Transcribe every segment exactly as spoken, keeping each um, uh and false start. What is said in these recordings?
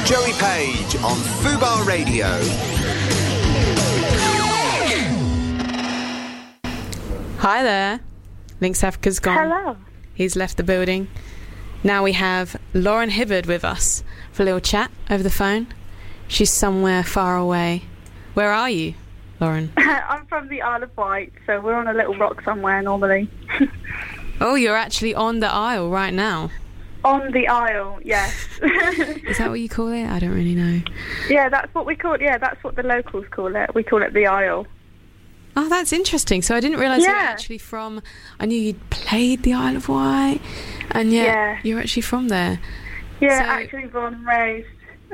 Joey Page on Fubar Radio. Hi there. Lynx Africa's gone. Hello. He's left the building. Now we have Lauren Hibbard with us for a little chat over the phone. She's somewhere far away. Where are you, Lauren? I'm from the Isle of Wight, so we're on a little rock somewhere normally. Oh, you're actually on the Isle right now. On the Isle, yes. Is that what you call it? I don't really know. Yeah, that's what we call it. Yeah, that's what the locals call it. We call it the Isle. Oh, that's interesting. So I didn't realise yeah. you were actually from... I knew you'd played the Isle of Wight, and yet yeah. you're actually from there. Yeah, so, actually born and raised.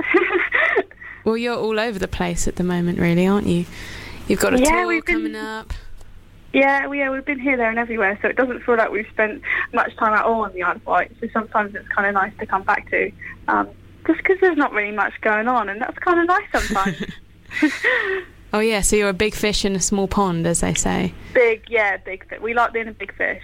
Well, you're all over the place at the moment, really, aren't you? You've got a yeah, tour we've been, coming up. Yeah, we, yeah, we've been here, there and everywhere, so it doesn't feel like we've spent much time at all on the Isle of Wight, so sometimes it's kind of nice to come back to, um, just because there's not really much going on, and that's kind of nice sometimes. Oh, yeah, so you're a big fish in a small pond, as they say. Big, yeah, big fish. We like being a big fish.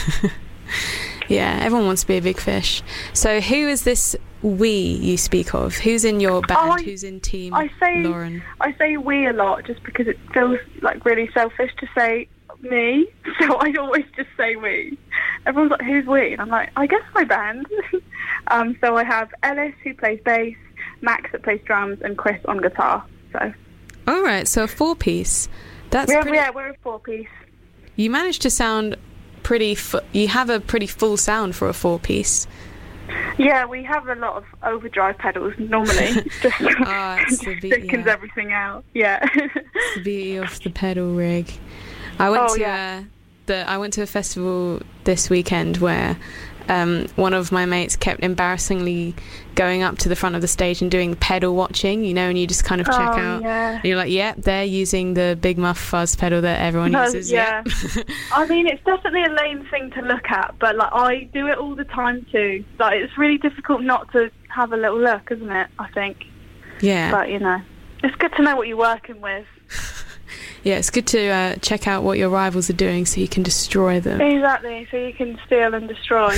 Yeah, everyone wants to be a big fish. So who is this we you speak of? Who's in your band? Oh, I, Who's in team I say, Lauren? I say we a lot just because it feels like really selfish to say me, so I always just say we. Everyone's like, who's we? And I'm like, I guess my band. um, so I have Ellis, who plays bass, Max, that plays drums, and Chris on guitar. So. All right, so a four-piece. That's we're, pretty... Yeah, we're a four-piece. You managed to sound pretty... Fu- you have a pretty full sound for a four-piece. Yeah, we have a lot of overdrive pedals normally. just oh, it's the be- thickens yeah. everything out. Yeah. It's the beauty of the pedal rig. I went oh, to yeah. a, the I went to a festival this weekend where um, one of my mates kept embarrassingly going up to the front of the stage and doing pedal watching, you know, and you just kind of check oh, out. Yeah. And you're like, yep, yeah, they're using the Big Muff Fuzz pedal that everyone no, uses. Yeah. Yep. I mean, it's definitely a lame thing to look at, but like I do it all the time too. Like it's really difficult not to have a little look, isn't it? I think. Yeah. But you know, it's good to know what you're working with. Yeah, it's good to uh, check out what your rivals are doing so you can destroy them. Exactly, so you can steal and destroy.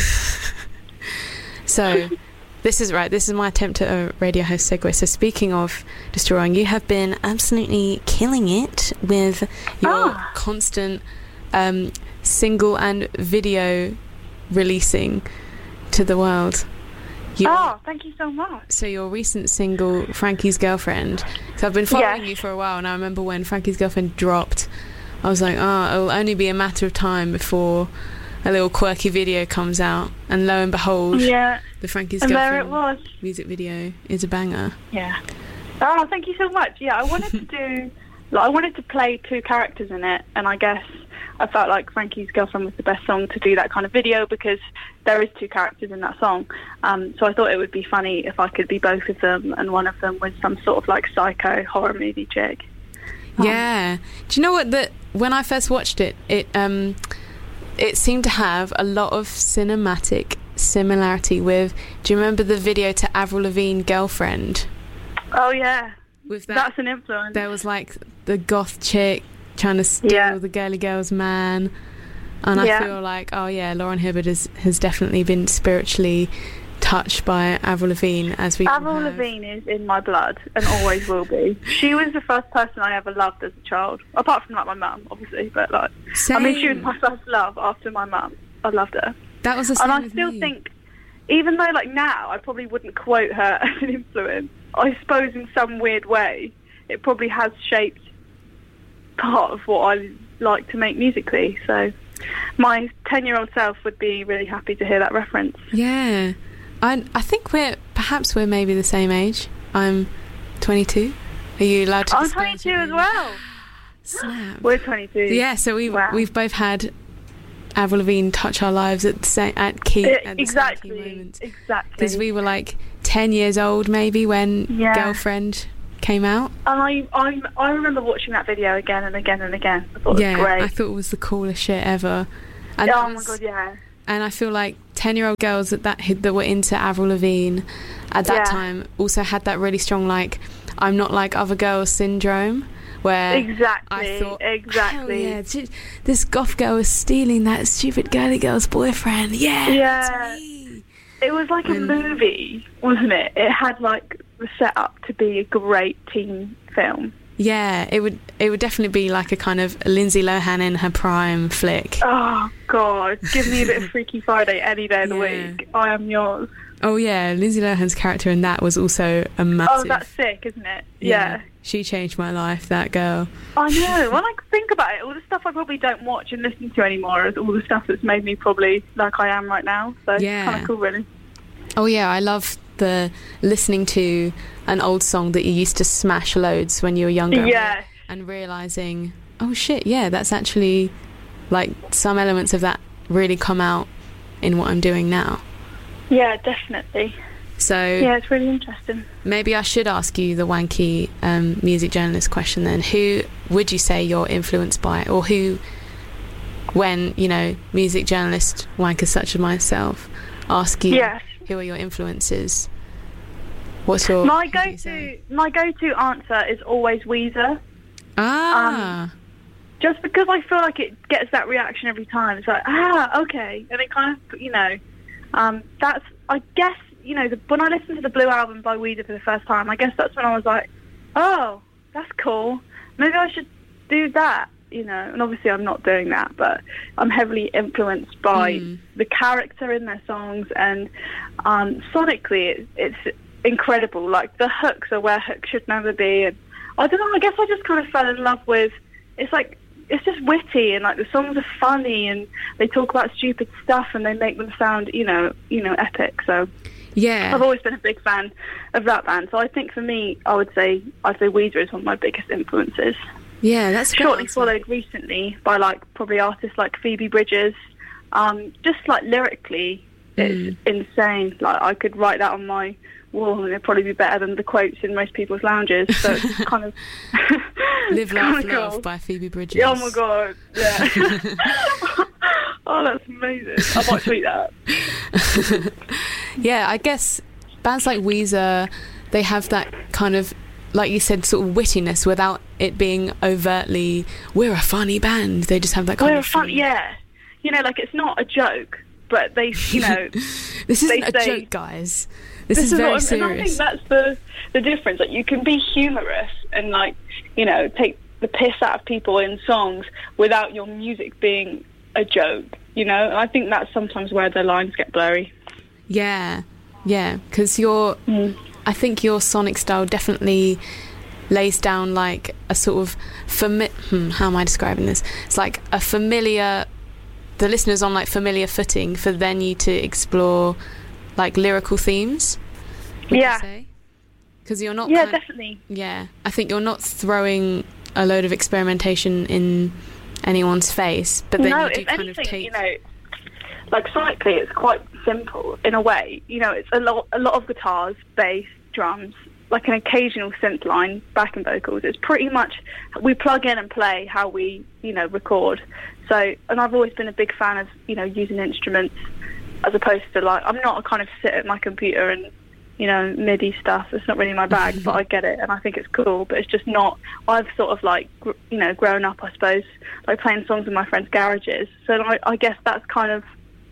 So, this is right, this is my attempt at a radio host segue. So speaking of destroying, you have been absolutely killing it with your ah. constant um, single and video releasing to the world. Your, oh, thank you so much. So your recent single, Frankie's Girlfriend. So I've been following yes. you for a while, and I remember when Frankie's Girlfriend dropped, I was like, oh, it'll only be a matter of time before a little quirky video comes out. And lo and behold, yeah. the Frankie's and Girlfriend there it was. music video is a banger. Yeah. Oh, thank you so much. Yeah, I wanted to do, like, I wanted to play two characters in it, and I guess I felt like Frankie's Girlfriend was the best song to do that kind of video because there is two characters in that song. Um, so I thought it would be funny if I could be both of them, and one of them was some sort of like psycho horror movie chick. Um, yeah. Do you know what? The when I first watched it, it um, it seemed to have a lot of cinematic similarity with. Do you remember the video to Avril Lavigne, Girlfriend? Oh yeah. With that, that's an influence. There was like the goth chick trying to steal yeah. the girly girl's man, and I yeah. feel like, oh yeah, Lauren Hibbard has, has definitely been spiritually touched by Avril Lavigne, as we Avril Lavigne is in my blood and always will be. She was the first person I ever loved as a child, apart from like my mum, obviously. But like, Same. I mean, she was my first love after my mum. I loved her. That was the same and I with still me. think, even though like now I probably wouldn't quote her as an influence, I suppose in some weird way it probably has shaped part of what I like to make musically. So my ten-year-old self would be really happy to hear that reference. Yeah. I I think we're perhaps we're maybe the same age. I'm twenty-two. Are you allowed to? I'm twenty-two as well. Snap. We're twenty-two. Yeah, so we've wow. we've both had Avril Lavigne touch our lives at the same at key it, at the exactly same key moments. Exactly. Because we were like ten years old maybe when yeah. Girlfriend came out. And I I I remember watching that video again and again and again. I thought yeah, it was great. I thought it was the coolest shit ever. And oh was, my god, yeah. And I feel like ten-year-old girls that, that that were into Avril Lavigne at that yeah. time also had that really strong, like, I'm not like other girls syndrome, where exactly, I thought, exactly. Oh, yeah, this goth girl is stealing that stupid girly girl's boyfriend. Yeah, yeah. that's me. It was like and, a movie, wasn't it? It had like was set up to be a great teen film. Yeah, it would it would definitely be like a kind of Lindsay Lohan in her prime flick. Oh, God. Give me a bit of Freaky Friday any day of the Yeah. week. I am yours. Oh, yeah, Lindsay Lohan's character in that was also a massive... Oh, that's sick, isn't it? Yeah. She changed my life, that girl. I know. When I think about it, all the stuff I probably don't watch and listen to anymore is all the stuff that's made me probably like I am right now. So Yeah. it's kind of cool, really. Oh, yeah, I love the listening to an old song that you used to smash loads when you were younger. Yeah. And realising, oh, shit, yeah, that's actually... Like, some elements of that really come out in what I'm doing now. Yeah, definitely. So Yeah, it's really interesting. maybe I should ask you the wanky um, music journalist question then. Who would you say you're influenced by? Or who, when, you know, music journalist wankers such as myself ask you Yes. who are your influences, what's your... My who do you go-to, say? my go-to answer is always Weezer. Ah, Just because I feel like it gets that reaction every time. It's like, ah, okay. And it kind of, you know, um, that's, I guess, you know, the, when I listened to the Blue Album by Weezer for the first time, I guess that's when I was like, oh, that's cool. Maybe I should do that, you know. And obviously I'm not doing that, but I'm heavily influenced by Mm. the character in their songs. And um, sonically, it, it's incredible. Like, the hooks are where hooks should never be. And I don't know, I guess I just kind of fell in love with, it's like, it's just witty, and like the songs are funny, and they talk about stupid stuff, and they make them sound, you know, you know, epic. So yeah. I've always been a big fan of that band. So I think for me, I would say I'd say Weezer is one of my biggest influences. Yeah, that's great. Shortly answer. followed recently by like probably artists like Phoebe Bridgers. Um, just like lyrically, it's Mm. insane. Like I could write that on my wall, and it'd probably be better than the quotes in most people's lounges. So it's kind of Live, it's Laugh, kinda Love cool. by Phoebe Bridgers. Oh my god, yeah. Oh, that's amazing. I might tweet that. Yeah, I guess bands like Weezer, they have that kind of, like you said, sort of wittiness without it being overtly, we're a funny band. They just have that kind We're of fun, funny- yeah. You know, like it's not a joke, but they, you know, This isn't they a say- joke, guys. This, this is, is very what I'm, and I think serious. that's the the difference. Like you can be humorous and like, you know, take the piss out of people in songs without your music being a joke. You know, and I think that's sometimes where the lines get blurry. Yeah, yeah, because your, Mm. I think your sonic style definitely lays down like a sort of fami- hmm, how am I describing this? It's like a familiar, the listener's on like familiar footing for then you to explore like lyrical themes. Would Yeah. you say? Because you're not. Yeah, kind- definitely. Yeah, I think you're not throwing a load of experimentation in anyone's face, but then no, you do if kind anything, of take. you know, like sonically, it's quite simple in a way. You know, it's a lot, a lot of guitars, bass, drums, like an occasional synth line, backing vocals. It's pretty much we plug in and play how we, you know, record. So, and I've always been a big fan of, you know, using instruments as opposed to like I'm not a kind of sit at my computer and, you know, MIDI stuff. It's not really my bag, but I get it and I think it's cool. But it's just not. I've sort of like, gr- you know, grown up, I suppose, like playing songs in my friends' garages. So I, I guess that's kind of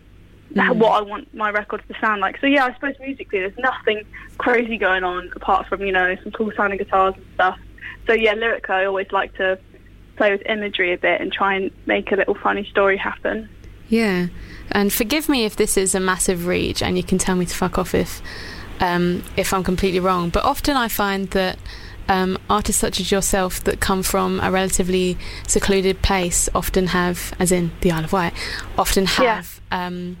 Mm. what I want my records to sound like. So yeah, I suppose musically there's nothing crazy going on apart from, you know, some cool sounding guitars and stuff. So yeah, lyrically I always like to play with imagery a bit and try and make a little funny story happen. Yeah, and forgive me if this is a massive reach, and you can tell me to fuck off if um, if I'm completely wrong. But often I find that um, artists such as yourself that come from a relatively secluded place often have, as in the Isle of Wight, often have um,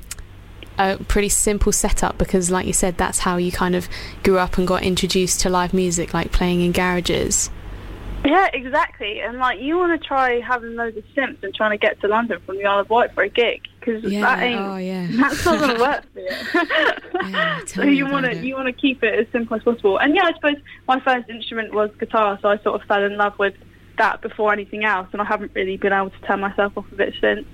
a pretty simple setup because, like you said, that's how you kind of grew up and got introduced to live music, like playing in garages. Yeah, exactly. And like you want to try having loads of simps and trying to get to London from the Isle of Wight for a gig because Yeah, that ain't oh yeah. that's not going to work for you. Yeah, So tell me you want about to it. you want to keep it as simple as possible. And yeah, I suppose my first instrument was guitar, so I sort of fell in love with that before anything else, and I haven't really been able to turn myself off of it since.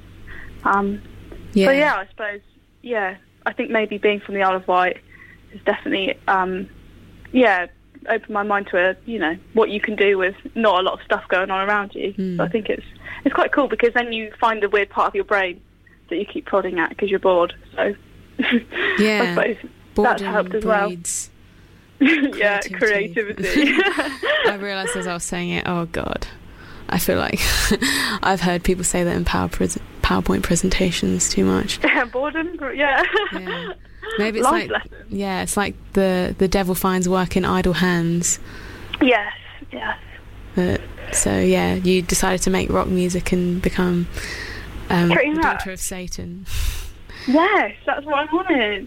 Um, Yeah. So yeah, I suppose yeah, I think maybe being from the Isle of Wight has definitely um, yeah opened my mind to a you know what you can do with not a lot of stuff going on around you. Mm. So I think it's it's quite cool because then you find the weird part of your brain that you keep prodding at because you're bored. So Yeah. I suppose that's Boredom helped as well. breeds Yeah, creativity. I realised as I was saying it, oh God, I feel like I've heard people say that in power pres- PowerPoint presentations too much. Yeah, boredom, yeah. Yeah. Maybe it's Life like, lesson. yeah, it's like the, the devil finds work in idle hands. Yes, yes. But, so, yeah, you decided to make rock music and become um, the daughter of Satan. Yes, that's what I wanted.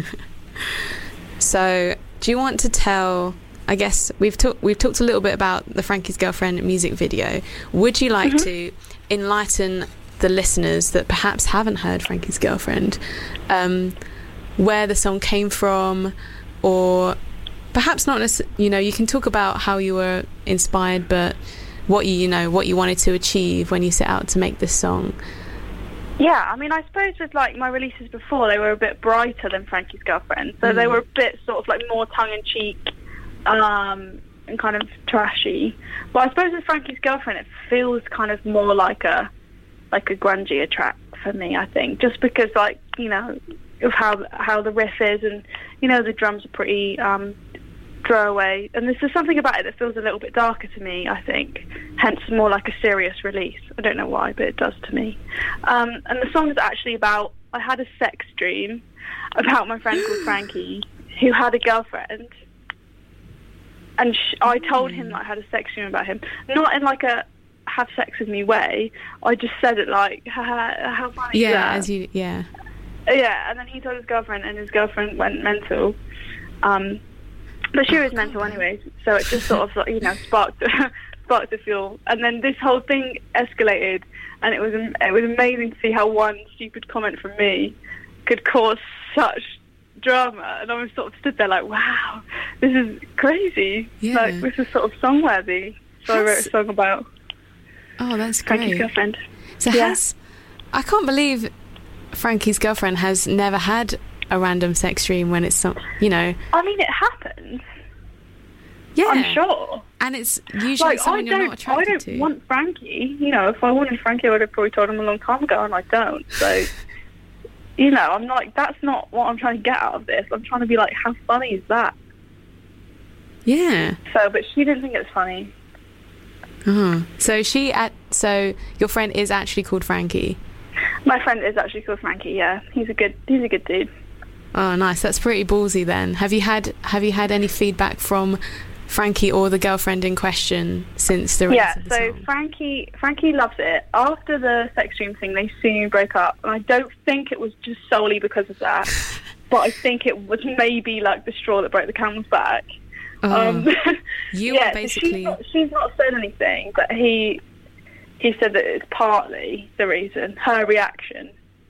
So, do you want to tell... I guess we've talked we've talked a little bit about the Frankie's Girlfriend music video. Would you like mm-hmm. to enlighten the listeners that perhaps haven't heard Frankie's Girlfriend, um, where the song came from, or perhaps not necessarily, you know, you can talk about how you were inspired, but what you, you know, what you wanted to achieve when you set out to make this song. Yeah, I mean, I suppose with like my releases before, they were a bit brighter than Frankie's Girlfriend, so mm. they were a bit sort of like more tongue-in-cheek, um, and kind of trashy. But I suppose with Frankie's Girlfriend, it feels kind of more like a like a grungier track for me, I think, just because, like, you know, of how how the riff is, and you know, the drums are pretty um, throwaway, and there's just something about it that feels a little bit darker to me, I think. Hence, more like a serious release. I don't know why, but it does to me. Um, and the song is actually about, I had a sex dream about my friend called Frankie, who had a girlfriend. And sh- I told him that I had a sex dream about him. Not in like a have sex with me way. I just said it like, how funny yeah, is that? as you, yeah. Yeah, and then he told his girlfriend, and his girlfriend went mental. Um, but she was mental anyway, so it just sort of, you know, sparked sparked the fuel. And then this whole thing escalated, and it was it was amazing to see how one stupid comment from me could cause such drama, and I was sort of stood there like, wow, this is crazy. Yeah. Like, this is sort of song-worthy. So that's... I wrote a song about oh, that's great. Frankie's Girlfriend. So yeah. has I can't believe Frankie's Girlfriend has never had a random sex dream when it's not, you know. I mean, it happens. Yeah, I'm sure. And it's usually like, someone you're not attracted to. I don't to. want Frankie. You know, if I wanted Frankie, I would have probably told him a long time ago, and I don't. So. You know, I'm like, that's not what I'm trying to get out of this. I'm trying to be like, how funny is that? Yeah. So, but she didn't think it was funny. Uh-huh. So she at so your friend is actually called Frankie. My friend is actually called Frankie. Yeah, he's a good he's a good dude. Oh, nice. That's pretty ballsy. Then have you had have you had any feedback from Frankie or the girlfriend in question since the release yeah of the so song? Frankie Frankie loves it. After the sex dream thing, they soon broke up, and I don't think it was just solely because of that, but I think it was maybe like the straw that broke the camel's back. Oh, um, you yeah, are basically so she's, not, she's not said anything, but he he said that it's partly the reason, her reaction.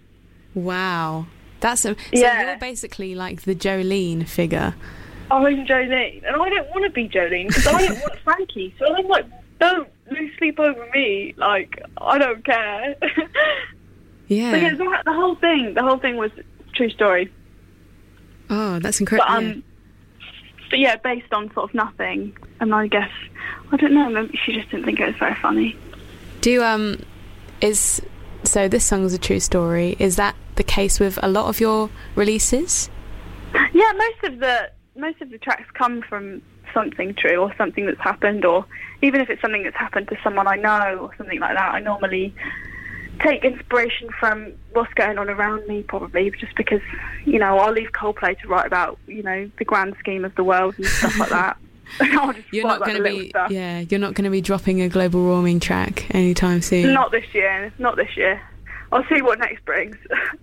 Wow, that's a, so yeah. you're basically like the Jolene figure. I'm Jolene, and I don't want to be Jolene because I don't want Frankie. So I'm like, don't lose sleep over me. Like, I don't care. Yeah. But yeah, the, the whole thing, the whole thing was true story. Oh, that's incredible. But, um, yeah. but yeah, based on sort of nothing. And I guess, I don't know, maybe she just didn't think it was very funny. Do um, is so this song's a true story. Is that the case with a lot of your releases? Yeah, most of the. Most of the tracks come from something true or something that's happened, or even if it's something that's happened to someone I know or something like that, I normally take inspiration from what's going on around me, probably, just because, you know, I'll leave Coldplay to write about, you know, the grand scheme of the world and stuff like that. I'll just you're not going to be, stuff. yeah, you're not going to be dropping a global warming track anytime soon. Not this year, not this year. I'll see what next brings.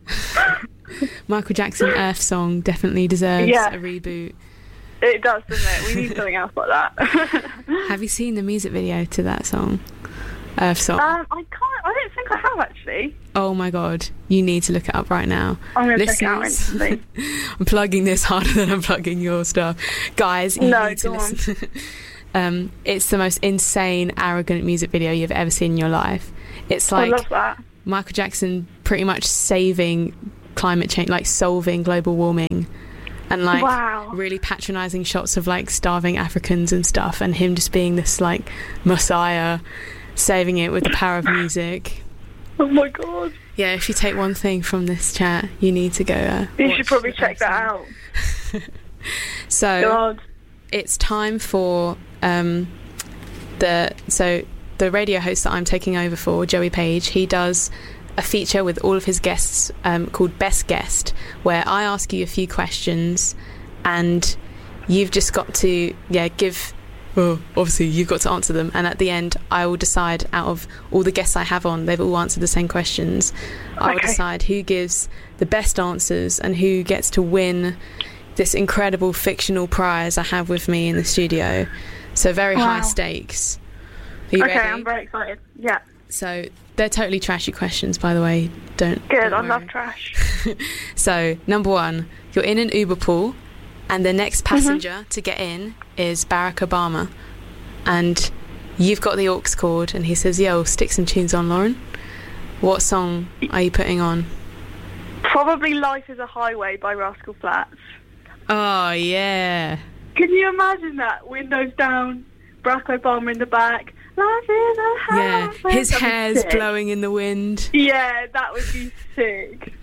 Michael Jackson Earth song definitely deserves yeah. a reboot. It does, doesn't it? We need something else like that. Have you seen the music video to that song? Earth song? Um, I can't. I don't think I have, actually. Oh my god, you need to look it up right now. I'm going to check it out instantly. I'm plugging this harder than I'm plugging your stuff. Guys, you no, need to go listen. um, it's the most insane, arrogant music video you've ever seen in your life. It's like I love that. Michael Jackson pretty much saving climate change, like solving global warming, and like wow. really patronising shots of like starving Africans and stuff, and him just being this like messiah saving it with the power of music. Oh my god. Yeah, if you take one thing from this chat, you need to go uh, you should probably check that out. So god. it's time for um, the so the radio host that I'm taking over for, Joey Page. He does a feature with all of his guests um, called Best Guest, where I ask you a few questions, and you've just got to yeah give. Well, obviously you've got to answer them, and at the end I will decide, out of all the guests I have on, they've all answered the same questions. I will Okay. decide who gives the best answers and who gets to win this incredible fictional prize I have with me in the studio. So very Wow. high stakes. Are you Okay, ready? I'm very excited. Yeah. So they're totally trashy questions, by the way. Don't Good. don't I worry. love trash. So number one, you're in an Uber pool, and the next passenger to get in is Barack Obama, and you've got the aux cord, and he says, "Yo, stick some tunes on, Lauren." What song are you putting on? Probably "Life Is a Highway" by Rascal Flatts. Oh yeah, Can you imagine that? Windows down, Barack Obama in the back. Life is a yeah. highway. His That'd be hair's sick. blowing in the wind. Yeah, that would be sick.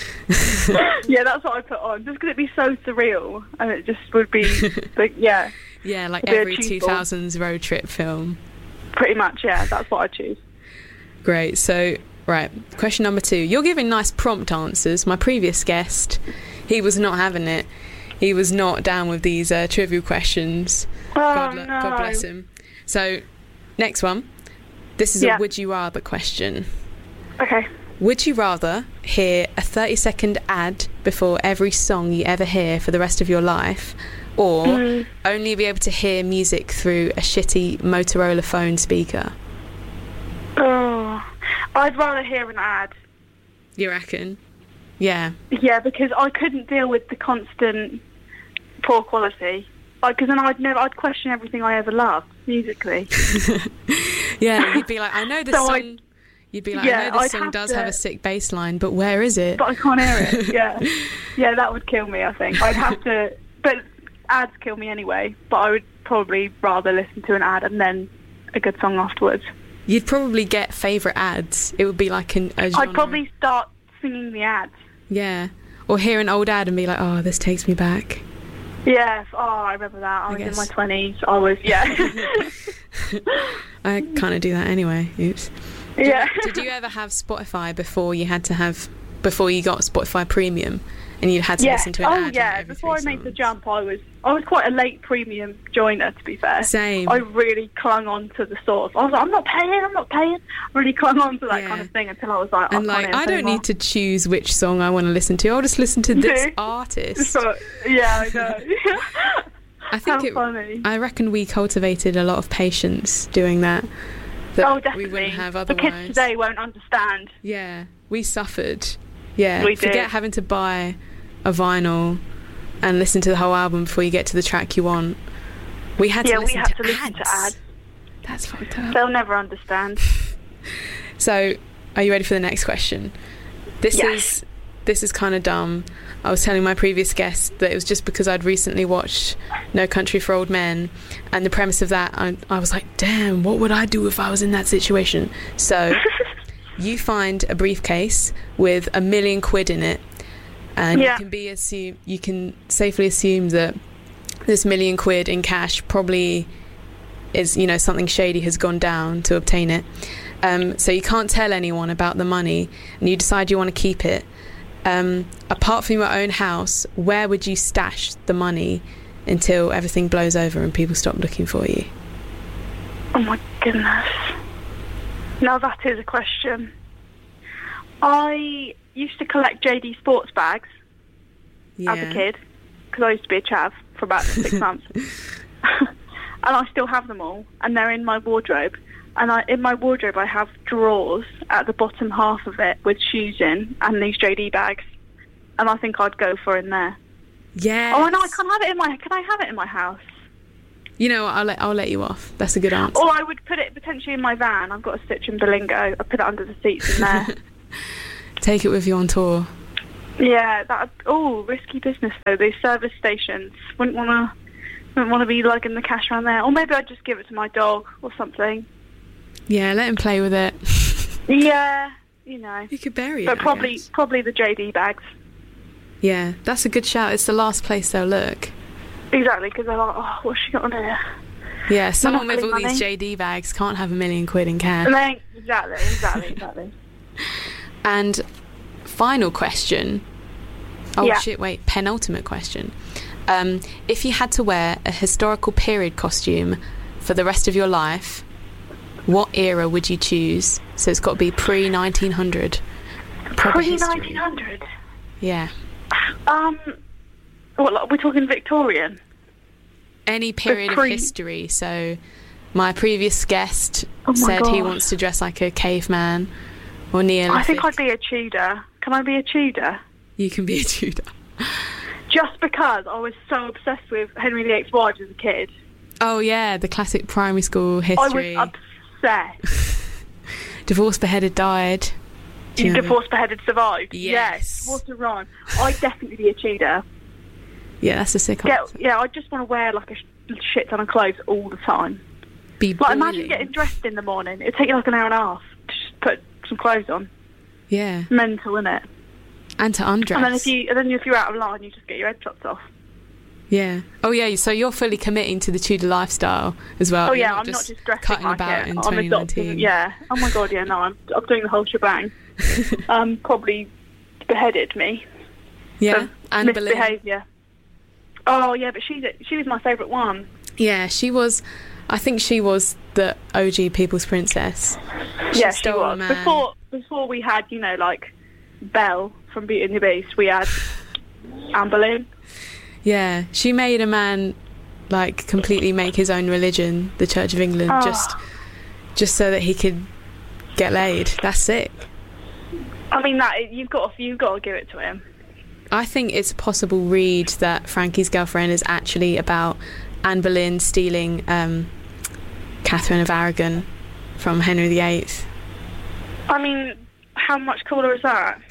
Yeah, that's what I put on, just because it'd be so surreal, and it just would be, like, yeah, Yeah, like A bit every two achievable. thousands road trip film. pretty much. Yeah, that's what I choose. Great. So, right, question number two. You're giving nice prompt answers. My previous guest, he was not having it. He was not down with these uh, trivial questions. Oh God, no! God bless him. So, next one. This is Yeah. a would you rather question. Okay. Would you rather hear a thirty second ad before every song you ever hear for the rest of your life, or Mm. only be able to hear music through a shitty Motorola phone speaker? Oh, I'd rather hear an ad. You reckon? Yeah. Yeah, because I couldn't deal with the constant poor quality. Like, because then I'd never, I'd question everything I ever loved musically. Yeah, you'd be like, I know this So I- song. You'd be like, Yeah, I know this I'd song have does to- have a sick bass line, but where is it? But I can't hear it. Yeah, yeah, that would kill me. I think I'd have to. But ads kill me anyway. But I would probably rather listen to an ad and then a good song afterwards. You'd probably get favourite ads. It would be like an, a genre. I'd probably start singing the ads. Yeah. Or hear an old ad and be like, oh, this takes me back. Yeah. Oh, I remember that. I, I was in guess. my twenties. I was. Yeah. I kind of do that anyway. Oops. yeah. Did you ever have Spotify before you had to have, before you got Spotify Premium and you had to Yeah. listen to an Oh ad? yeah. every Before I three made the songs? jump, I was I was quite a late premium joiner, to be fair. Same. I really clung on to the sort of. I was like, I'm not paying. I'm not paying. I really clung on to that Yeah. kind of thing until I was like, And I like, can't I don't need to choose which song I want to listen to. I'll just listen to this No. artist. So, yeah, I know. I think How it, funny. I reckon we cultivated a lot of patience doing that. That Oh, definitely. we wouldn't have the otherwise. kids today won't understand. Yeah, we suffered. Yeah, We forget did. having to buy a vinyl and listen to the whole album before you get to the track you want. We had to Yeah, listen we had to to listen ads. to ads. That's fucked up. They'll never understand. So, are you ready for the next question? This Yes. is this is kind of dumb. I was telling my previous guest that it was just because I'd recently watched No Country for Old Men, and the premise of that, I, I was like, damn, what would I do if I was in that situation? So, you find a briefcase with a million quid in it, and Yeah. you can be assume you can safely assume that this million quid in cash probably is, you know, something shady has gone down to obtain it. Um, so you can't tell anyone about the money, and you decide you want to keep it. Um, apart from your own house, where would you stash the money until everything blows over and people stop looking for you? Oh my goodness. Now that is a question. I used to collect J D Sports bags Yeah. as a kid because I used to be a chav for about six months. And I still have them all, and they're in my wardrobe. And I, in my wardrobe, I have drawers at the bottom half of it with shoes in and these J D bags. And I think I'd go for in there. Yes. Oh no, I can't have it in my. Can I have it in my house? You know what, I'll let, I'll let you off. That's a good answer. Or I would put it potentially in my van. I've got a Stitch and Bilingo. I put it under the seats in there. Take it with you on tour. Yeah, that. Oh, risky business though. These service stations wouldn't want to. Wouldn't want to be lugging the cash around there. Or maybe I'd just give it to my dog or something. Yeah, let him play with it. Yeah, you know. You could bury it. But I probably, guess. probably the J D bags. Yeah, that's a good shout. It's the last place they'll look. Exactly, because they're like, oh, what's she got on here? Yeah, someone with all money. these J D bags can't have a million quid in cash. And then, exactly, exactly, exactly. And final question. Oh, Yeah. shit, wait. Penultimate question. Um, if you had to wear a historical period costume for the rest of your life, what era would you choose? So it's got to be pre nineteen hundred. Pre nineteen hundred? Yeah. Um, what, like, we're talking Victorian? Any period pre- of history. So my previous guest Oh my said he gosh. wants to dress like a caveman or Neolithic. I think I'd be a Tudor. Can I be a Tudor? You can be a Tudor. Just because I was so obsessed with Henry the Eighth's wives as a kid. Oh, yeah, the classic primary school history. I was obsessed. Divorced, beheaded, died. Do you know? Divorced, beheaded, survived. Yes. What a rhyme. I'd definitely be a Tudor. Yeah, that's a sick Yeah, answer. yeah, I just want to wear like a sh- shit ton of clothes all the time. Be Like, imagine boiling. getting dressed in the morning. It'd take you like an hour and a half to just put some clothes on. Yeah, Mental, innit? and to undress. And then if you, and then if you're out of line, you just get your head chopped off. Yeah. Oh, yeah, so you're fully committing to the Tudor lifestyle as well. Oh You're yeah, I'm not just dressing cutting like about it. in I'm twenty nineteen. adopting. Yeah. Oh my god, yeah. No, I'm, I'm doing the whole shebang. um, probably beheaded me. Yeah, for Anne Boleyn. misbehaviour. Oh yeah, but she's a, she was my favourite one. Yeah, she was. I think she was the O G People's Princess. She Yeah, she stole a was. man. Before before we had, you know, like Belle from Beauty and the Beast, we had Anne Boleyn. Yeah, she made a man like completely make his own religion, the Church of England, Oh. just just so that he could get laid. That's sick. I mean, that you've got to, you've got to give it to him. I think it's a possible read that Frankie's Girlfriend is actually about Anne Boleyn stealing um, Catherine of Aragon from Henry the Eighth. I mean, how much cooler is that?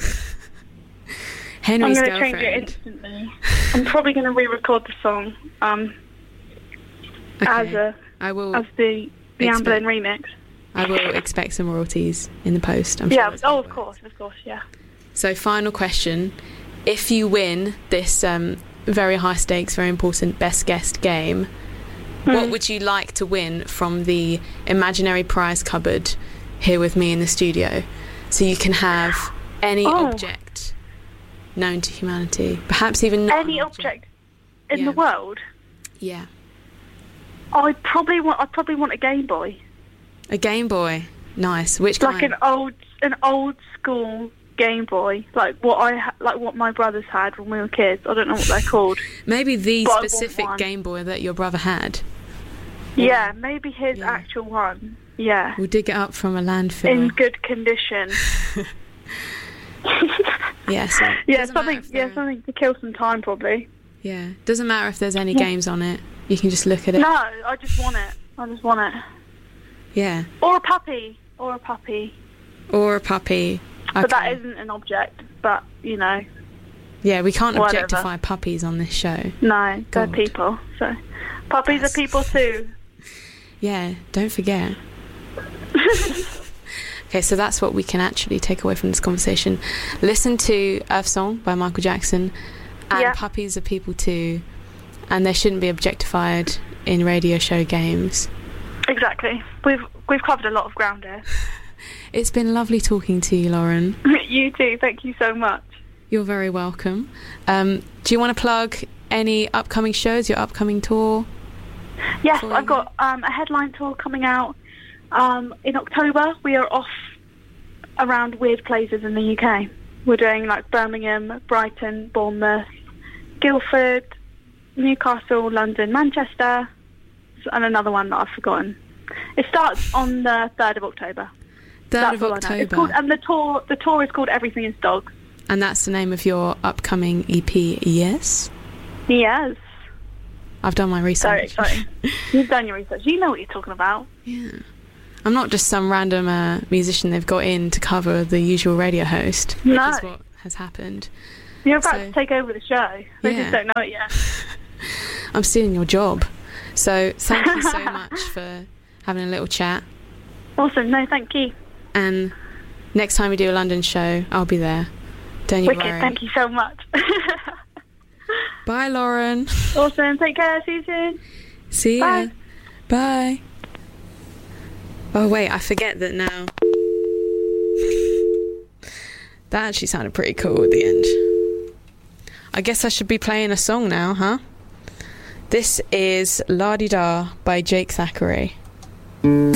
Henry's I'm going to Girlfriend. change it instantly. I'm probably going to re-record the song um, Okay. as a I will. as the the Anne expect- Boleyn remix. I will expect some royalties in the post. I'm sure Yeah. it's Oh, gonna of work. course, of course. Yeah. So, final question: if you win this um, very high stakes, very important best guest game, what Hmm. would you like to win from the imaginary prize cupboard here with me in the studio? So you can have any Oh. object known to humanity, perhaps even not Any an object in Yeah. the world. Yeah, I'd probably want. I'd probably want a Game Boy, a Game Boy. Nice. Which like kind? an old, an old school Game Boy, like what I, ha- like what my brothers had when we were kids. I don't know what they're called. Maybe the But I want specific one. Game Boy that your brother had. Yeah, maybe his Yeah. actual one. Yeah, We'll dig it up from a landfill. in good condition. Yeah, so it Yeah, doesn't matter something. if Yeah, there- something to kill some time, probably. Yeah, doesn't matter if there's any games on it. You can just look at it. No, I just want it. I just want it. Yeah, Or a puppy. Or a puppy. or a puppy. But that Okay. isn't an object. But you know, Yeah, we can't Whatever. objectify puppies on this show. no, they're God. people. So puppies That's- are people too. Yeah, don't forget. Okay, so that's what we can actually take away from this conversation. Listen to Earth Song by Michael Jackson, and Yeah. puppies are people too, and they shouldn't be objectified in radio show games. Exactly. We've we've covered a lot of ground here. It's been lovely talking to you, Lauren. You too. Thank you so much. You're very welcome. Um, do you want to plug any upcoming shows, your upcoming tour? Yes, Before I've you got um, a headline tour coming out um, in October. We are off around weird places in the U K. We're doing like Birmingham, Brighton, Bournemouth, Guildford, Newcastle, London, Manchester, and another one that I've forgotten. It starts on the third of October. third That's of all I know. October. It's called, and the tour the tour is called Everything is Dogs. And that's the name of your upcoming E P, yes? Yes. I've done my So research. exciting. You've done your research. You know what you're talking about. Yeah. I'm not just some random uh, musician they've got in to cover the usual radio host, which No. is what has happened. You're about So- to take over the show. They Yeah. just don't know it yet. I'm stealing your job. So thank you so much for having a little chat. Awesome. No, thank you. And next time we do a London show, I'll be there. Don't you Wicked. worry. Thank you so much. Bye, Lauren. Awesome. Take care. See you soon. See ya. Bye. Bye. Oh, wait, I forget that now. That actually sounded pretty cool at the end. I guess I should be playing a song now, huh? This is La Di Da by Jake Thackeray.